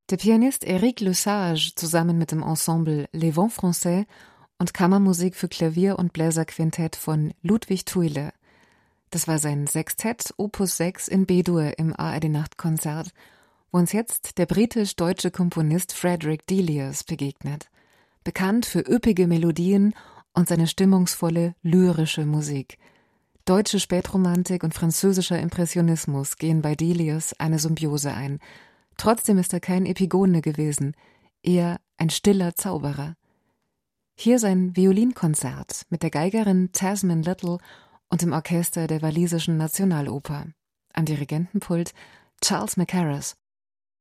Der Pianist Éric Lesage zusammen mit dem Ensemble Les Vents Français und Kammermusik für Klavier und Bläserquintett von Ludwig Thuille. Das war sein Sextett Opus 6 in B-Dur im ARD-Nachtkonzert, wo uns jetzt der britisch-deutsche Komponist Frederick Delius begegnet. Bekannt für üppige Melodien und seine stimmungsvolle, lyrische Musik. Deutsche Spätromantik und französischer Impressionismus gehen bei Delius eine Symbiose ein. Trotzdem ist er kein Epigone gewesen, eher ein stiller Zauberer. Hier sein Violinkonzert mit der Geigerin Tasman Little und dem Orchester der Walisischen Nationaloper. Am Dirigentenpult Charles Mackerras.